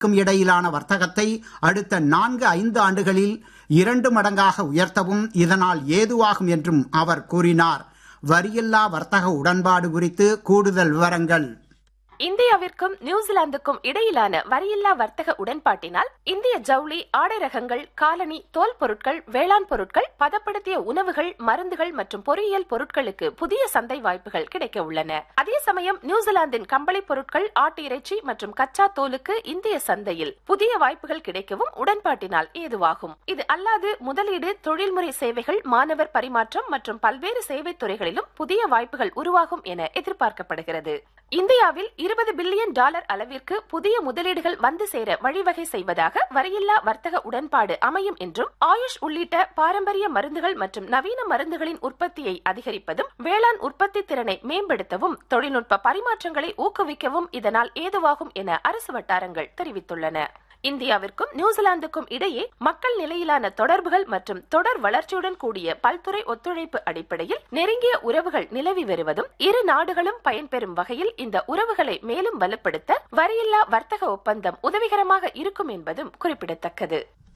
இடையிலான வர்த்தகத்தை அடுத்த 4-5 ஆண்டுகளில் 2 மடங்காக உயர்த்தவும் இதனால் ஏதுவாகும் என்றும் அவர் கூறினார். வரியில்லா வர்த்தக உடன்பாடு குறித்து கூடுதல் விவரங்கள். இந்தியாவிற்கும் நியூசிலாந்துக்கும் இடையிலான வரியில்லா வர்த்தக உடன்பாட்டினால் இந்திய ஜவுளி, ஆடை ரகங்கள், காலணி, தோல் பொருட்கள், வேளாண் பொருட்கள், பதப்படுத்திய உணவுகள், மருந்துகள் மற்றும் பொறியியல் பொருட்களுக்கு புதிய சந்தை வாய்ப்புகள் கிடைக்க உள்ளன. அதே சமயம் நியூசிலாந்தின் கம்பளி பொருட்கள், ஆட்டு இறைச்சி மற்றும் கச்சா தோலுக்கு இந்திய சந்தையில் புதிய வாய்ப்புகள் கிடைக்கவும் உடன்பாட்டினால் ஏதுவாகும். இது அல்லாது முதலீடு, தொழில்முறை சேவைகள், மாணவர் பரிமாற்றம் மற்றும் பல்வேறு சேவை துறைகளிலும் புதிய வாய்ப்புகள் உருவாகும் என எதிர்பார்க்கப்படுகிறது. இந்தியாவில் $20 பில்லியன் அளவிற்கு புதிய முதலீடுகள் வந்து சேர வழிவகை செய்வதாக வரியில்லா வர்த்தக உடன்பாடு அமையும் என்றும், ஆயுஷ் உள்ளிட்ட பாரம்பரிய மருந்துகள் மற்றும் நவீன மருந்துகளின் உற்பத்தியை அதிகரிப்பதும், வேளாண் உற்பத்தி திறனை மேம்படுத்தவும், தொழில்நுட்ப பரிமாற்றங்களை ஊக்குவிக்கவும் இதனால் ஏதுவாகும் என அரசு வட்டாரங்கள் தெரிவித்துள்ளன. இந்தியாவிற்கும் நியூசிலாந்துக்கும் இடையே மக்கள் நிலையிலான தொடர்புகள் மற்றும் தொடர் வளர்ச்சியுடன் கூடிய பல்துறை ஒத்துழைப்பு அடிப்படையில் நெருங்கிய உறவுகள் நிலவி வருவதும், இரு நாடுகளும் பயன்பெறும் வகையில் இந்த உறவுகளை மேலும் வலுப்படுத்த வரியில்லா வர்த்தக ஒப்பந்தம் உதவிகரமாக இருக்கும் என்பதும் குறிப்பிடத்தக்கது.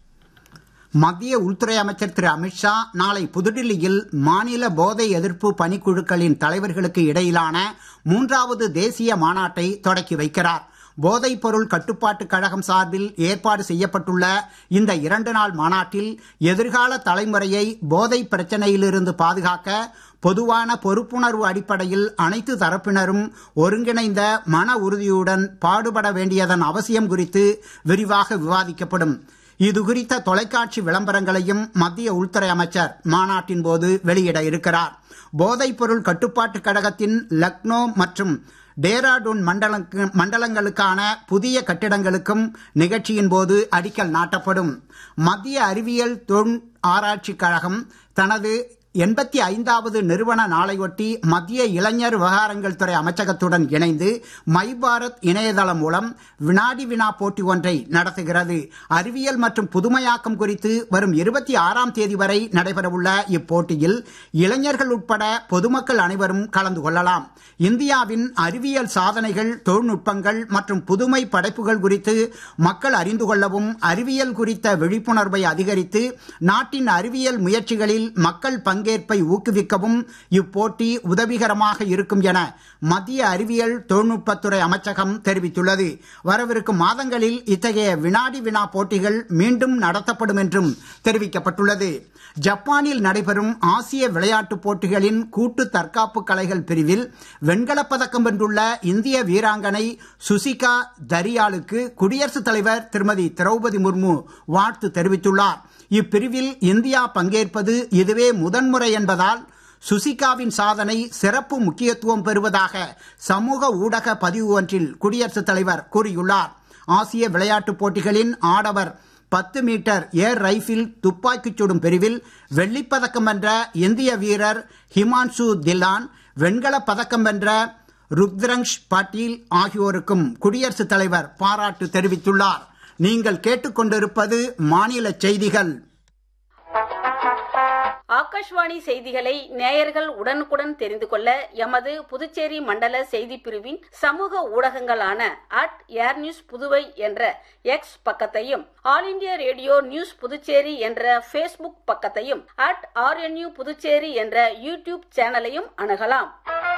மத்திய உள்துறை அமைச்சர் திரு அமித்ஷா நாளை புதுடில்லியில் மாநில போதை எதிர்ப்பு பணிக்குழுக்களின் தலைவர்களுக்கு இடையிலான 3வது தேசிய மாநாட்டை தொடக்கி வைக்கிறார். போதைப் பொருள் கட்டுப்பாட்டு கழகம் சார்பில் ஏற்பாடு செய்யப்பட்டுள்ள இந்த 2 நாள் மாநாட்டில் எதிர்கால தலைமுறையை போதை பிரச்சனையிலிருந்து பாதுகாக்க பொதுவான பொறுப்புணர்வு அடிப்படையில் அனைத்து தரப்பினரும் ஒருங்கிணைந்த மன உறுதியுடன் பாடுபட வேண்டியதன் அவசியம் குறித்து விரிவாக விவாதிக்கப்படும். இது குறித்த தொலைக்காட்சி விளம்பரங்களையும் மத்திய உள்துறை அமைச்சர் மாநாட்டின் போது வெளியிட இருக்கிறார். போதைப் பொருள் கட்டுப்பாட்டு கழகத்தின் லக்னோ மற்றும் டேராடூன் மண்டலங்களுக்கான புதிய கட்டிடங்களுக்கும் நிகழ்ச்சியின் போது அடிக்கல் நாட்டப்படும். மத்திய அறிவியல் தொழில் ஆராய்ச்சி கழகம் தனது 85வது நிறுவன நாளையொட்டி மத்திய இளைஞர் விவகாரங்கள் துறை அமைச்சகத்துடன் இணைந்து மை பாரத் இணையதளம் மூலம் வினாடி வினா போட்டி ஒன்றை நடத்துகிறது. அறிவியல் மற்றும் புதுமையாக்கம் குறித்து வரும் 26ஆம் தேதி வரை நடைபெறவுள்ள இப்போட்டியில் இளைஞர்கள் உட்பட பொதுமக்கள் அனைவரும் கலந்து கொள்ளலாம். இந்தியாவின் அறிவியல் சாதனைகள், தொழில்நுட்பங்கள் மற்றும் புதுமை படைப்புகள் குறித்து மக்கள் அறிந்து கொள்ளவும், அறிவியல் குறித்த விழிப்புணர்வை அதிகரித்து நாட்டின் அறிவியல் முயற்சிகளில் மக்கள் பங்கேற்பை ஊக்குவிக்கவும் இப்போட்டி உதவிகரமாக இருக்கும் என மத்திய அறிவியல் தொழில்நுட்பத்துறை அமைச்சகம் தெரிவித்துள்ளது. வரவிருக்கும் மாதங்களில் இத்தகைய வினாடி வினா போட்டிகள் மீண்டும் நடத்தப்படும் என்றும் தெரிவிக்கப்பட்டுள்ளது. ஜப்பானில் நடைபெறும் ஆசிய விளையாட்டுப் போட்டிகளின் கூட்டு தற்காப்பு கலைகள் பிரிவில் வெண்கலப் பதக்கம் வென்றுள்ள இந்திய வீராங்கனை சுசிகா தரியாலுக்கு குடியரசுத் தலைவர் திருமதி திரௌபதி முர்மு வாழ்த்து தெரிவித்துள்ளார். இப்பிரிவில் இந்தியா பங்கேற்பது இதுவே முதன்முறை என்பதால் சுசிகாவின் சாதனை சிறப்பு முக்கியத்துவம் பெறுவதாக சமூக ஊடக பதிவு ஒன்றில் குடியரசுத் தலைவர் கூறியுள்ளார். ஆசிய விளையாட்டுப் போட்டிகளின் ஆடவர் 10 மீட்டர் ஏர் ரைபிள் துப்பாக்கிச் சுடும் பிரிவில் வெள்ளிப்பதக்கம் வென்ற இந்திய வீரர் ஹிமான்சு தில்லான், வெண்கலப் பதக்கம் வென்ற ருத்ரங்ஷ் பாட்டீல் ஆகியோருக்கும் குடியரசுத் தலைவர் பாராட்டு தெரிவித்துள்ளார். நீங்கள் கேட்டுக்கொண்டிருப்பது மாநில செய்திகள். ஆகாஷ்வாணி செய்திகளை நேயர்கள் உடனுக்குடன் தெரிந்து கொள்ள எமது புதுச்சேரி மண்டல செய்தி பிரிவின் சமூக ஊடகங்களான @ஏர்நியூஸ் புதுவை என்ற எக்ஸ் பக்கத்தையும், all India radio news Puducherry என்ற ஃபேஸ்புக் பக்கத்தையும், @RNU புதுச்சேரி என்ற யூடியூப் சேனலையும் அணுகலாம்.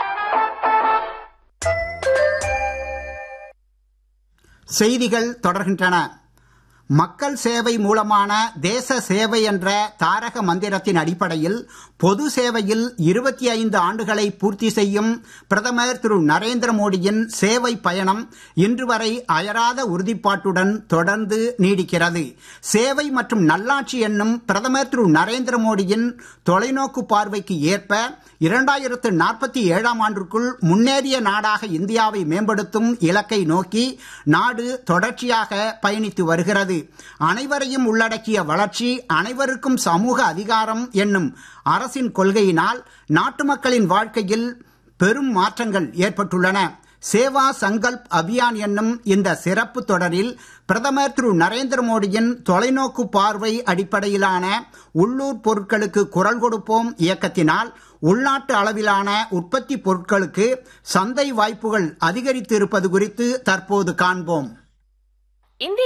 செய்திகள் தொடர்கின்றன. மக்கள் சேவை மூலமான தேச சேவை என்ற தாரக மந்திரத்தின் அடிப்படையில் பொது சேவையில் 25 ஆண்டுகளை பூர்த்தி செய்யும் பிரதமர் திரு நரேந்திர மோடியின் சேவை பயணம் இன்று வரை அயராத உறுதிப்பாட்டுடன் தொடர்ந்து நீடிக்கிறது. சேவை மற்றும் நல்லாட்சி என்னும் பிரதமர் திரு நரேந்திர மோடியின் தொலைநோக்கு பார்வைக்கு ஏற்ப 2047ஆம் ஆண்டிற்குள் முன்னேறிய நாடாக இந்தியாவை மேம்படுத்தும் இலக்கை நோக்கி நாடு தொடர்ச்சியாக பயணித்து வருகிறது. அனைவரையும் உள்ளடக்கிய வளர்ச்சி, அனைவருக்கும் சமூக அதிகாரம் என்னும் அரசின் கொள்கையினால் நாட்டு மக்களின் வாழ்க்கையில் பெரும் மாற்றங்கள் ஏற்பட்டுள்ளன. சேவா சங்கல்ப் அபியான் என்னும் இந்த சிறப்பு தொடரில் பிரதமர் திரு நரேந்திர மோடியின் தொலைநோக்கு பார்வை அடிப்படையிலான உள்ளூர் பொருட்களுக்கு குரல் கொடுப்போம் இயக்கத்தினால் உள்நாட்டு அளவிலான உற்பத்தி பொருட்களுக்கு சந்தை வாய்ப்புகள் அதிகரித்து இருப்பது குறித்து தற்போது காண்போம். இந்திய